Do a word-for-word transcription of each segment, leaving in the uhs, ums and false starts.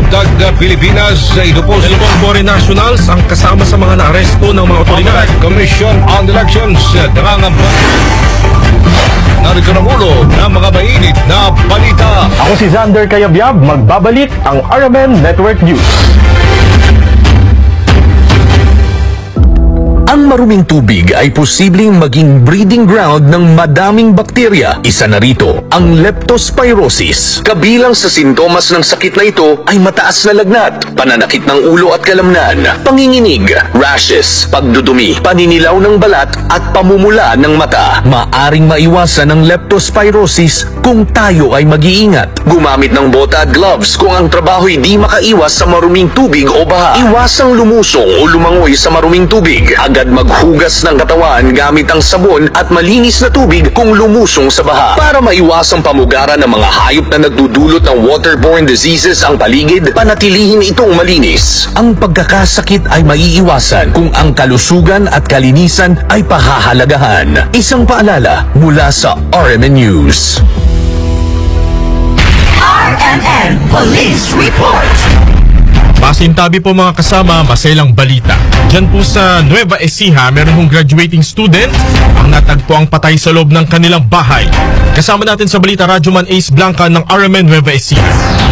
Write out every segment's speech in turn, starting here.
Dagdag na Pilipinas sa ito po Dalawang foreign nationals ang kasama sa mga naaresto ng mga otoridad. Commission on Elections nangangamba. Narito ng ulo ng mga mainit na balita. Ako si Xander Kayabyab, magbabalik ang R M N Network News. Ang maruming tubig ay posibleng maging breeding ground ng madaming bakterya. Isa na rito, ang leptospirosis. Kabilang sa sintomas ng sakit na ito ay mataas na lagnat, pananakit ng ulo at kalamnan, panginginig, rashes, pagdudumi, paninilaw ng balat at pamumula ng mata. Maaring maiwasan ang leptospirosis kung tayo ay mag-iingat. Gumamit ng bota at gloves kung ang trabaho'y di makaiwas sa maruming tubig o baha. Iwasang lumusong o lumangoy sa maruming tubig. Agad maghugas ng katawan gamit ang sabon at malinis na tubig kung lumusong sa baha. Para maiwasang pamugaran ng mga hayop na nagdudulot ng waterborne diseases ang paligid, panatilihin itong malinis. Ang pagkakasakit ay maiiwasan kung ang kalusugan at kalinisan ay pahahalagahan. Isang paalala mula sa R M N News. R M N Police Report. Pasintabi po mga kasama, masayang balita. Diyan po sa Nueva Ecija, meron pong graduating student ang natagpo ang patay sa loob ng kanilang bahay. Kasama natin sa balita, Radyoman Ace Blanca ng R M N Nueva Ecija.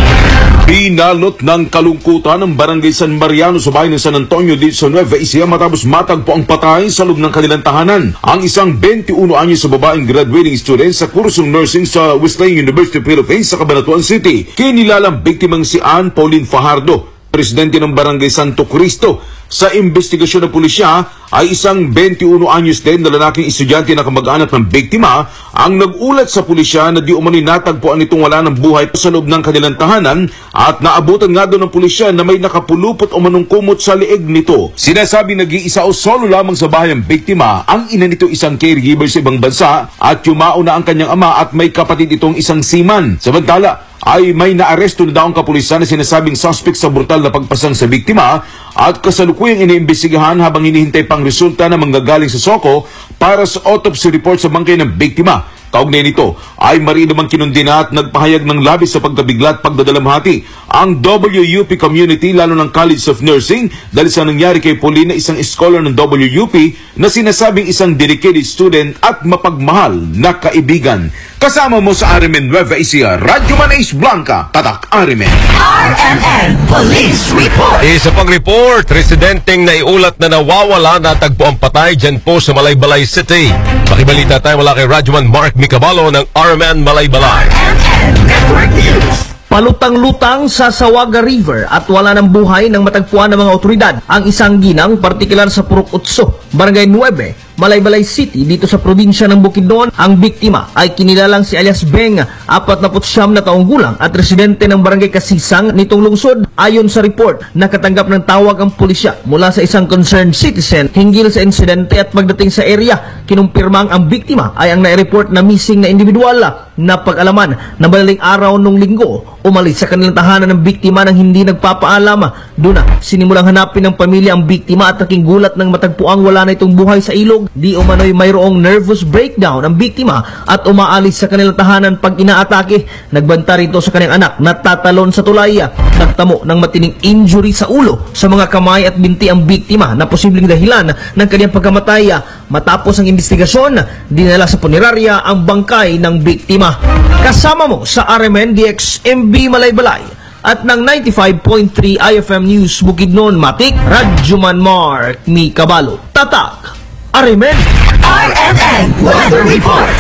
Pinalot ng kalungkutan ng Barangay San Mariano sa bayan ng San Antonio dito sa Nueva Ecija matapos matagpo ang patay sa loob ng kanilang tahanan. Ang isang twenty-one anyos sa babaeng graduating student sa kursong nursing sa Wesleyan University of Philippines sa Cabanatuan City. Kinilalang biktimang si Ann Pauline Fajardo, presidente ng Barangay Santo Cristo. Sa investigasyon ng pulisya ay isang twenty-one anyos din na lalaking estudyante na kamag-anak ng biktima ang nag-ulat sa pulisya na di umano'y natagpuan nitong wala ng buhay sa loob ng kanilang tahanan at naabutan nga doon ng pulisya na may nakapulupot o manong kumot sa leeg nito. Sinasabi nag-iisa o solo lamang sa bahay ang biktima. Ang ina nito isang caregiver sa ibang bansa at yumao na ang kanyang ama at may kapatid itong isang seaman. Samantala ay may naaresto na daw ang kapulisan na sinasabing suspect sa brutal na pagpasang sa biktima at kasalukuyang iniimbestigahan habang hinihintay pang resulta na manggagaling sa Soco para sa autopsy report sa bangkay ng biktima. Kaugnay nito ay mariin namang kinundina at nagpahayag ng labis sa pagkabigla at pagdadalamhati ang W U P community lalo ng College of Nursing dahil sa nangyari kay Pauline na isang scholar ng W U P na sinasabing isang dedicated student at mapagmahal na kaibigan. Kasama mo sa R M N Nueva Ecija, Radyoman Ace Blanca, Tatak R M N. R M N Police Report. Isa pang report, residenteng naiulat na nawawala na tagpo ang patay dyan po sa Malaybalay City. Makibalita tayo mula kay Radyoman Mark Micabalo ng R M N Malaybalay. R M N Network News. Palutang-lutang sa Sawaga River at wala ng buhay ng matagpuan ng mga otoridad ang isang ginang partikular sa Purok Utso, Barangay nueve, Malaybalay City dito sa probinsya ng Bukidnon. Ang biktima ay kinilalang si alias Beng, apat na siyam na taong gulang at residente ng Barangay Kasisang nitong lungsod. Ayon sa report, nakatanggap ng tawag ang pulisya mula sa isang concerned citizen hinggil sa insidente at pagdating sa area, kinumpirmang ang biktima ay ang nai-report na missing na individual. Napag-alaman na madaling araw nung linggo, umalis sa kanilang tahanan ng biktima nang hindi nagpapaalam. Doon na sinimulang hanapin ng pamilya ang biktima at naking gulat ng matagpuang wala na itong buhay sa ilog. Di umano'y mayroong nervous breakdown ang biktima at umaalis sa kanilang tahanan pag inaatake. Nagbanta rito sa kanyang anak na tatalon sa tulay. Nagtamo ng matining injury sa ulo, sa mga kamay at binti ang biktima na posibleng dahilan ng kanyang pagkamatay. Matapos ang investigasyon, dinala sa punerarya ang bangkay ng biktima. Kasama mo sa R M N D X M B Malaybalay at ng ninety-five point three I F M News Bukidnon, Matik, Radyoman Mark Micabalo, Tatak R M N. R M N Weather Report.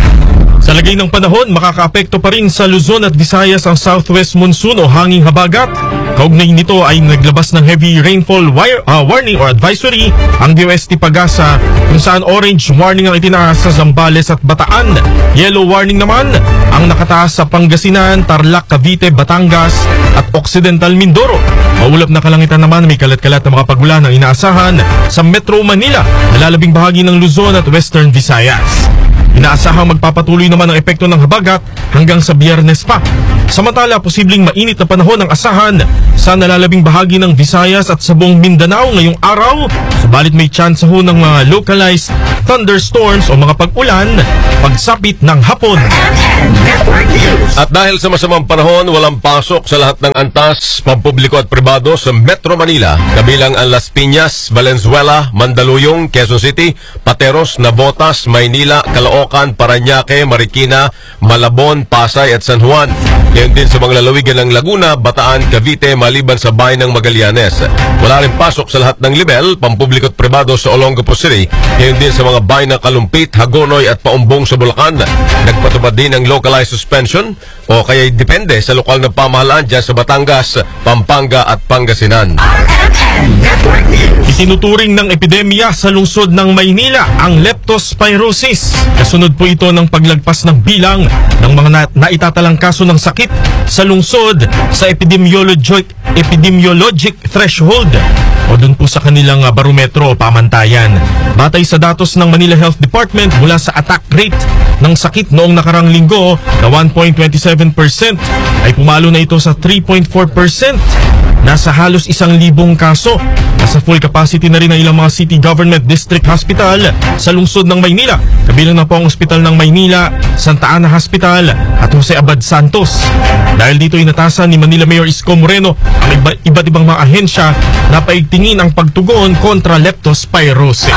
Sa lagay ng panahon, makakaapekto pa rin sa Luzon at Visayas ang southwest monsoon o hanging habagat. Kaugnay nito ay naglabas ng heavy rainfall wire, uh, warning or advisory ang D O S T Pagasa, kung saan orange warning ang itinaas sa Zambales at Bataan. Yellow warning naman ang nakataas sa Pangasinan, Tarlac, Cavite, Batangas at Occidental Mindoro. Maulap na kalangitan naman, may kalat-kalat na mga pagulan ang inaasahan sa Metro Manila, nalalabing bahagi ng Luzon at Western Visayas. Inaasahang magpapatuloy naman ang epekto ng habagat hanggang sa Biyernes pa. Samantala, posibleng mainit na panahon ang asahan sa nalalabing bahagi ng Visayas at sa buong Mindanao ngayong araw. Subalit may chance ho ng mga localized thunderstorms o mga pag-ulan pagsapit ng hapon. At dahil sa masamang panahon, walang pasok sa lahat ng antas, pampubliko at pribado sa Metro Manila, kabilang ang Las Piñas, Valenzuela, Mandaluyong, Quezon City, Pateros, Navotas, Maynila, Caloocan, Parañaque, Marikina, Malabon, Pasay at San Juan. Ngayon din sa mga lalawigan ng Laguna, Bataan, Cavite, maliban sa bayan ng Magallanes. Wala rin pasok sa lahat ng level, pampubliko at pribado sa Olongapo City, ngayon din sa mga bayan ng Kalumpit, Hagonoy at Paumbong sa Bulacan. Nagpatupad din ng localized suspension o kaya depende sa lokal na pamahalaan dyan sa Batangas, Pampanga at Pangasinan. Itinuturing ng epidemya sa lungsod ng Maynila ang leptospirosis. Kasunod po ito ng paglagpas ng bilang ng mga na naitatalang kaso ng sakit sa lungsod sa epidemiologic, epidemiologic threshold o dun po sa kanilang barometro o pamantayan. Batay sa datos ng Manila Health Department mula sa attack rate ng sakit noong nakarang linggo na one point two seven percent ay pumalo na ito sa three point four percent. Nasa halos isang libong kaso. Nasa full capacity na rin ang ilang mga city government district hospital sa lungsod ng Maynila. Kabilang na po ang Ospital ng Maynila, Santa Ana Hospital at Jose Abad Santos. Dahil dito inatasan ni Manila Mayor Isko Moreno ang iba, iba't ibang mga ahensya na paigtingin ang pagtugon kontra leptospirosis.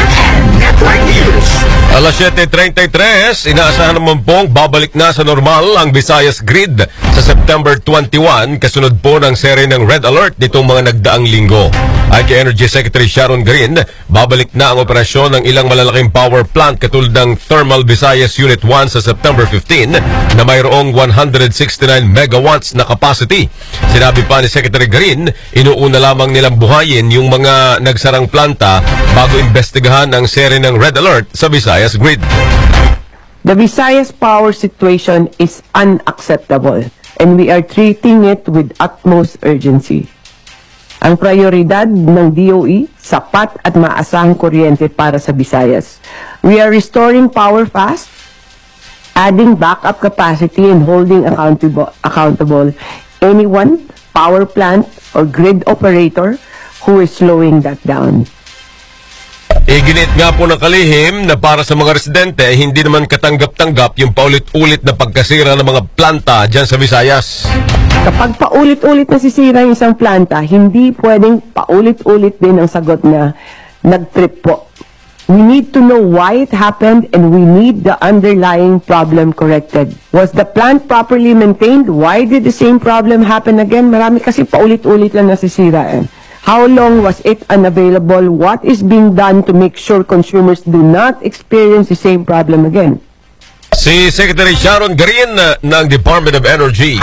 Alas siyete treinta-tres, inaasahan naman pong babalik na sa normal ang Visayas Grid sa September twenty-one, kasunod po ng seri ng Red Alert nitong mga nagdaang linggo. Ay kay Energy Secretary Sharon Green, babalik na ang operasyon ng ilang malalaking power plant katulad ng Thermal Visayas Unit one sa September fifteen na mayroong one hundred sixty-nine megawatts na capacity. Sinabi pa ni Secretary Green, inuuna lamang nilang buhayin yung mga nagsarang planta bago imbestigahan ang seri ng Red Alert sa Visayas Grid. The Visayas power situation is unacceptable and we are treating it with utmost urgency. Ang prioridad ng D O E, sapat at maasahang kuryente para sa Visayas. We are restoring power fast, adding backup capacity and holding accountable, accountable anyone, power plant or grid operator who is slowing that down. Iginit nga po ng kalihim na para sa mga residente hindi naman katanggap-tanggap yung paulit-ulit na pagkasira ng mga planta dyan sa Visayas. Kapag paulit-ulit nasisira yung isang planta, hindi pwedeng paulit-ulit din ang sagot na nag-trip po. We need to know why it happened and we need the underlying problem corrected. Was the plant properly maintained? Why did the same problem happen again? Marami kasi paulit-ulit lang nasisira eh. How long was it unavailable? What is being done to make sure consumers do not experience the same problem again? Si Secretary Sharon Green ng Department of Energy.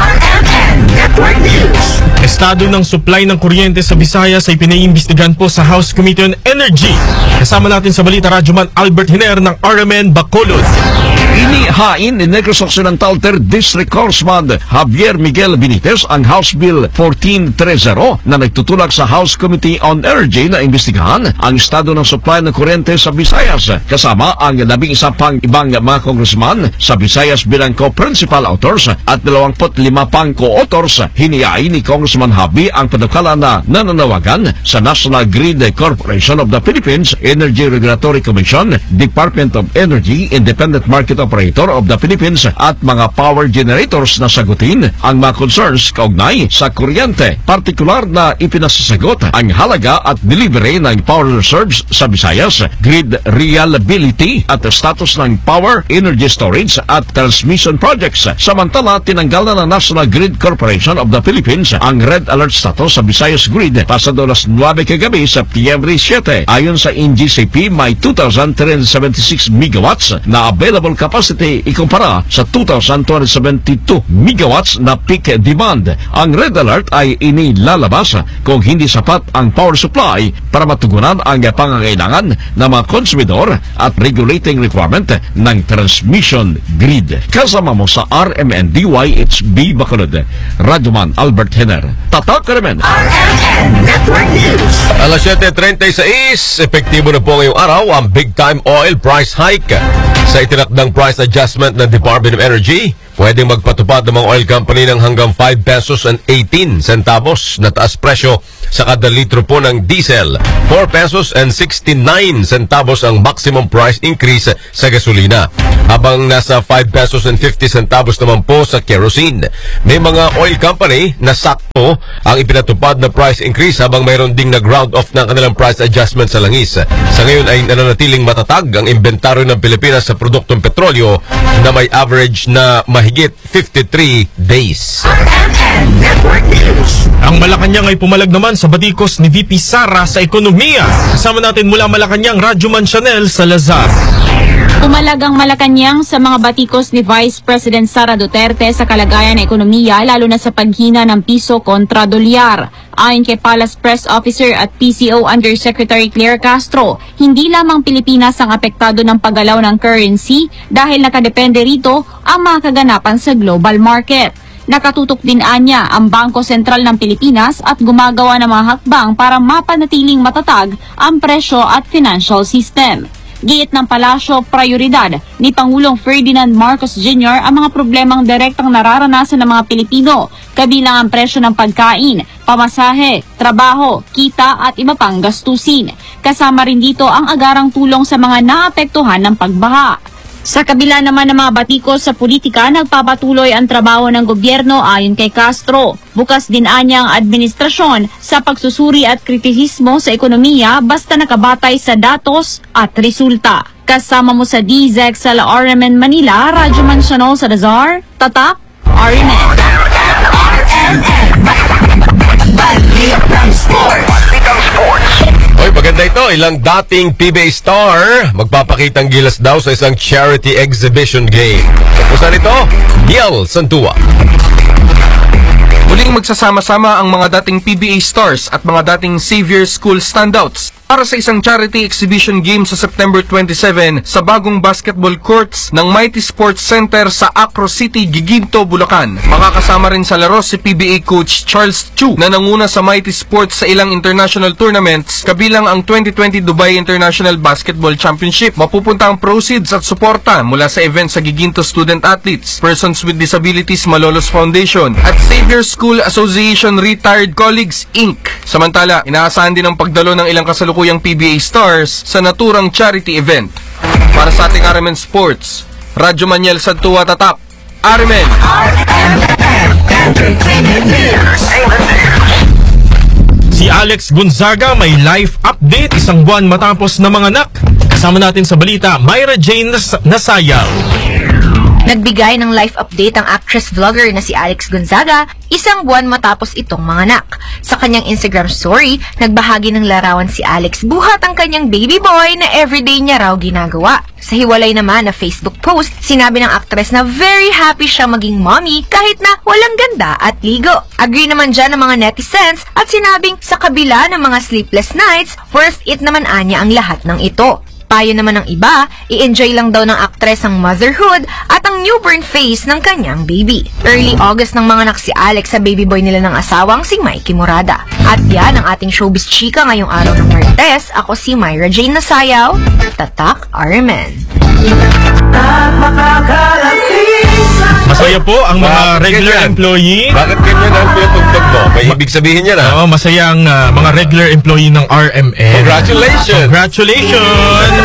Estado ng supply ng kuryente sa Visayas ay pinaiimbestigahan po sa House Committee on Energy. Kasama natin sa Balita Radyoman Albert Hiner ng R M N Bacolod. Inihain ni Negros Occidental third District Congressman Javier Miguel Benitez ang House Bill fourteen thirty na nagtutulak sa House Committee on Energy na imbestigahan ang estado ng supply ng kuryente sa Visayas. Kasama ang labing isa pang ibang mga congressman sa Visayas bilang co-principal authors at dalawampu't lima pang co-authors. Hinihain ni Congressman Javi ang panukala na nananawagan sa National Grid Corporation of the Philippines, Energy Regulatory Commission, Department of Energy, Independent Market Operator of the Philippines at mga power generators na sagutin ang mga concerns kaugnay sa kuryente. Partikular na ipinasasagot ang halaga at delivery ng power reserves sa Visayas, grid reliability at status ng power, energy storage at transmission projects. Samantala, tinanggal na ng National Grid Corporation of the Philippines ang red alert status sa Visayas Grid pasado alas nuwebe kagabi sa September seven. Ayon sa N G C P, may two thousand three hundred seventy-six megawatts na available capacity ikumpara sa two thousand two hundred seventy-two megawatts na peak demand. Ang red alert ay inilalabas kung hindi sapat ang power supply para matugunan ang pangangailangan ng mga konsumidor at regulating requirement ng transmission grid. Kasama mo sa R M N D Y H B Bacolod, Radyoman Albert Hiner, Tatak R M N. R M N Network News. Alas siyete treinta y seis, epektibo na po ngayong araw ang big time oil price hike. Sa itinakdang price adjustment ng Department of Energy, pwedeng magpatupad ng mga oil company ng hanggang five pesos and eighteen centavos na taas presyo sa kada litro po ng diesel. four pesos and sixty-nine centavos ang maximum price increase sa gasolina. Habang nasa five pesos and fifty centavos naman po sa kerosene. May mga oil company na sakto ang ipinatupad na price increase habang mayroon ding nag-round off ng kanilang price adjustment sa langis. Sa ngayon ay nananatiling matatag ang inventaryo ng Pilipinas sa produktong petrolyo na may average na mahigit fifty-three days. Ang Malacanang ay pumalag naman sa batikos ni V P Sara sa ekonomiya. Kasama natin mula Malacanang, Radyoman Chanel Salazar. Pumalag ang Malacanang sa mga batikos ni Vice President Sara Duterte sa kalagayan ng ekonomiya lalo na sa paghina ng piso kontra dolyar. Ayon kay Palace Press Officer at P C O Undersecretary Claire Castro, hindi lamang Pilipinas ang apektado ng paggalaw ng currency dahil nakadepende rito ang mga kaganapan sa global market. Nakatutok din anya ang Bangko Sentral ng Pilipinas at gumagawa ng mga hakbang para mapanatiling matatag ang presyo at financial system. Giit ng Palasyo, prioridad ni Pangulong Ferdinand Marcos Junior ang mga problemang direktang nararanasan ng mga Pilipino, kabilang ang presyo ng pagkain, pamasahe, trabaho, kita at iba pang gastusin. Kasama rin dito ang agarang tulong sa mga naapektuhan ng pagbaha. Sa kabila naman ng mga batikos sa politika, nagpapatuloy ang trabaho ng gobyerno ayon kay Castro. Bukas din anya ang administrasyon sa pagsusuri at kritisismo sa ekonomiya basta nakabatay sa datos at resulta. Kasama mo sa D Z X sa La R M N Manila, Radyoman Chanel Salazar, Tatak, R M N. Balitang Sports. Balitang Sports. Oy, maganda ito. Ilang dating P B A star magpapakitang gilas daw sa isang charity exhibition game. Kung saan ito? Giel Santua. Muling magsasama-sama ang mga dating P B A stars at mga dating Xavier School standouts para sa isang charity exhibition game sa September twenty-seven sa bagong basketball courts ng Mighty Sports Center sa Acro City, Giginto, Bulacan. Makakasama rin sa laro si P B A coach Charles Chu na nanguna sa Mighty Sports sa ilang international tournaments kabilang ang twenty twenty Dubai International Basketball Championship. Mapupunta ang proceeds at suporta mula sa event sa Giginto Student Athletes, Persons with Disabilities Malolos Foundation at Xavier School Association Retired Colleagues Incorporated. Samantala, inaasahan din ang pagdalo ng ilang kasalukuyang P B A stars sa naturang charity event. Para sa ating R M N Sports, Radyo Maniel Santua Tatak, R M N. Si Alex Gonzaga may life update isang buwan matapos na manganak. Kasama natin sa balita, Myra Jane Nas- Nasayaw. Nagbigay ng life update ang actress-vlogger na si Alex Gonzaga isang buwan matapos itong manganak. Sa kanyang Instagram story, nagbahagi ng larawan si Alex buhat ang kanyang baby boy na everyday niya raw ginagawa. Sa hiwalay naman na Facebook post, sinabi ng actress na very happy siya maging mommy kahit na walang ganda at ligo. Agree naman dyan ng mga netizens at sinabing sa kabila ng mga sleepless nights, worth it naman anya ang lahat ng ito. Payo naman ng iba, i-enjoy lang daw ng aktres ang motherhood at ang newborn face ng kanyang baby. Early August nang manganak si Alex sa baby boy nila ng asawang si Mikey Murada. At yan ang ating showbiz chika ngayong araw ng Martes. Ako si Myra Jane Nasayaw, Tatak R M N. Masaya po ang mga Bakit regular ganyan? employee. Bakit ganyan ang pinatugtog mo? May ibig sabihin yan, ha? Oo, masayang uh, mga regular employee ng R M N. Congratulations! Congratulations!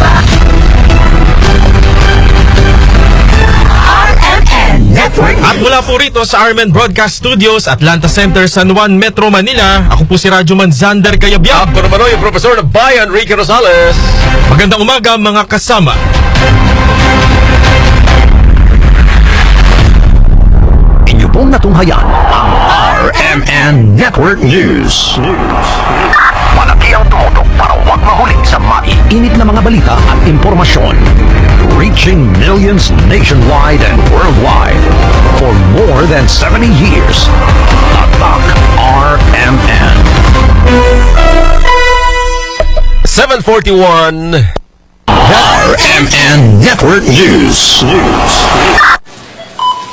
At mula po rito sa R M N Broadcast Studios, Atlanta Center, San Juan, Metro Manila, ako po si Radyoman Zander Gayabyab. Ako naman o yung Profesor ng Bayan, Ricky Rosales. Magandang umaga mga kasama. Inyo pong natunghayan ang R M N Network News. Malaki ang tumutok para huwag mahuling sa maiinit na mga balita at impormasyon. Reaching millions nationwide and worldwide for more than seventy years. Tatak R M N. seven forty-one R M N Network News.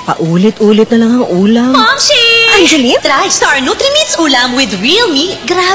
Paulit-ulit na lang ang ulam. Momshi! Angeline, try Star Nutrimits ulam with real meat. Grabe